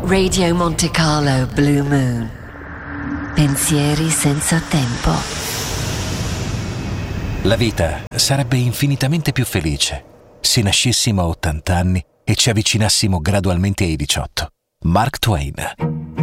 Radio Monte Carlo Blue Moon. Pensieri senza tempo. La vita sarebbe infinitamente più felice se nascessimo a 80 anni e ci avvicinassimo gradualmente ai 18. Mark Twain.